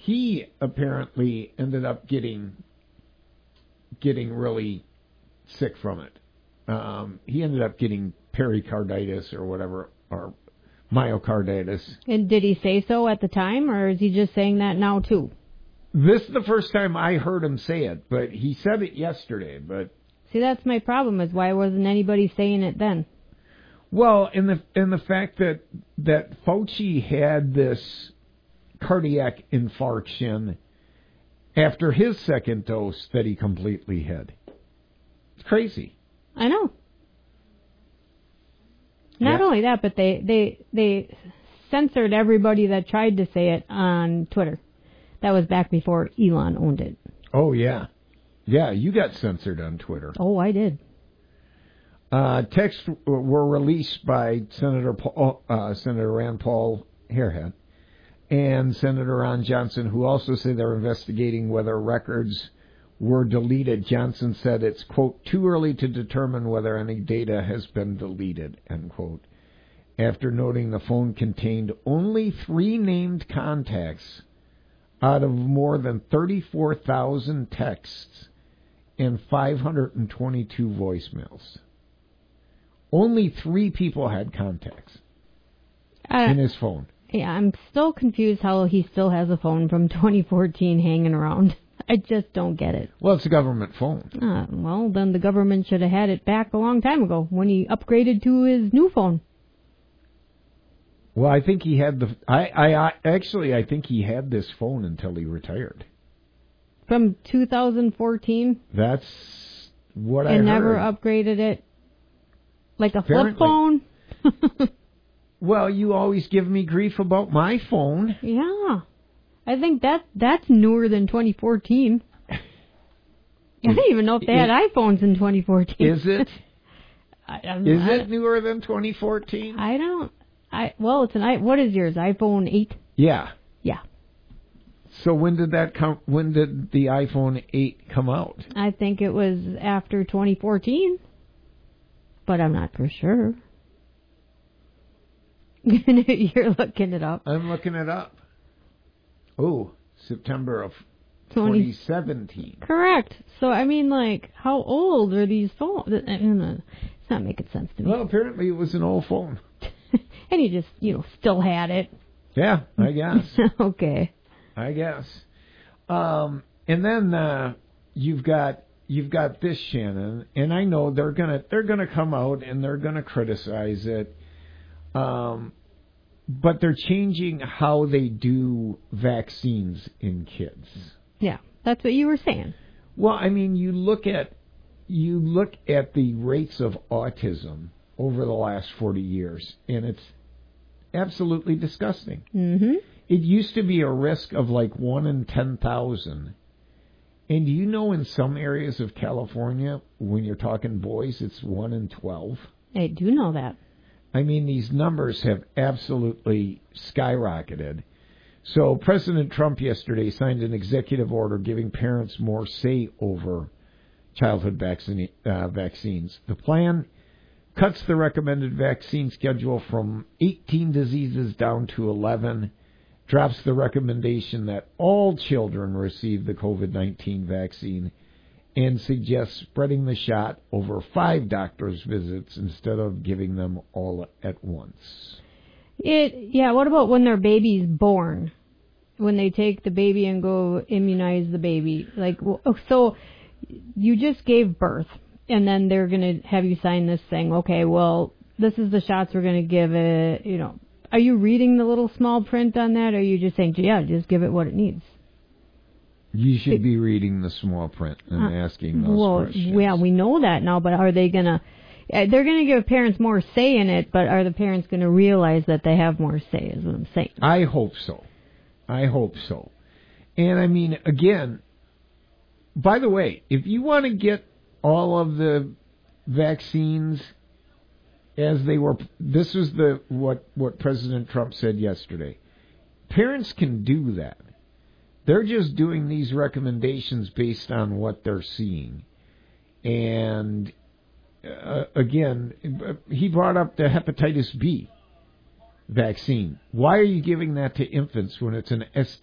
he apparently ended up getting really sick from it. He ended up getting pericarditis or whatever, or myocarditis. And did he say so at the time, or is he just saying that now too? This is the first time I heard him say it, but he said it yesterday. But see, that's my problem. Is why wasn't anybody saying it then? Well, in the fact that Fauci had this cardiac infarction after his second dose that he completely had. It's crazy. I know. Not only that, but they censored everybody that tried to say it on Twitter. That was back before Elon owned it. Oh, yeah. Yeah, you got censored on Twitter. Oh, I did. Texts were released by Senator Rand Paul Harehead and Senator Ron Johnson, who also say they're investigating whether records were deleted. Johnson said it's, quote, too early to determine whether any data has been deleted, end quote, after noting the phone contained only 3 named contacts out of more than 34,000 texts and 522 voicemails. Only 3 people had contacts in his phone. Yeah, I'm still confused how he still has a phone from 2014 hanging around. I just don't get it. Well, it's a government phone. Well, then the government should have had it back a long time ago when he upgraded to his new phone. Well, I think he had I think he had this phone until he retired. From 2014? That's what I heard. And never upgraded it? Like a flip phone? Well, you always give me grief about my phone. Yeah. I think that's newer than 2014. I don't even know if they had iPhones in 2014. Is it? Is it newer than 2014? I don't. Well, it's what is yours? iPhone 8? Yeah. Yeah. So when did that come? When did the iPhone 8 come out? I think it was after 2014, but I'm not for sure. You're looking it up. I'm looking it up. Oh, September of 2017. Correct. So, I mean, like, how old are these phones? It's not making sense to me. Well, apparently it was an old phone. And you just, still had it. Yeah, I guess. Okay. I guess. And then you've got this, Shannon, and I know they're gonna come out and they're gonna criticize it. But they're changing how they do vaccines in kids. Yeah, that's what you were saying. Well, I mean, you look at the rates of autism over the last 40 years, and it's absolutely disgusting. Mm-hmm. It used to be a risk of like 1 in 10,000. And do you know in some areas of California, when you're talking boys, it's 1 in 12? I do know that. I mean, these numbers have absolutely skyrocketed. So President Trump yesterday signed an executive order giving parents more say over childhood vaccines. The plan cuts the recommended vaccine schedule from 18 diseases down to 11, drops the recommendation that all children receive the COVID-19 vaccine, and suggests spreading the shot over 5 doctor's visits instead of giving them all at once. What about when their baby's born? When they take the baby and go immunize the baby? So you just gave birth, and then they're going to have you sign this thing. Okay, well, this is the shots we're going to give it, Are you reading the little small print on that, or are you just saying, yeah, just give it what it needs? You should be reading the small print and asking those questions. Well, we know that now, but are they going to... They're going to give parents more say in it, but are the parents going to realize that they have more say, is what I'm saying. I hope so. And, I mean, again, by the way, if you want to get all of the vaccines as they were... This is what President Trump said yesterday. Parents can do that. They're just doing these recommendations based on what they're seeing. And, again, he brought up the hepatitis B vaccine. Why are you giving that to infants when it's an STD?